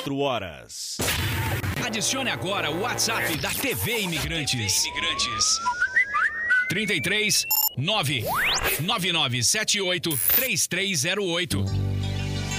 24 horas. Adicione agora o WhatsApp da TV Imigrantes. 33 99978 3308.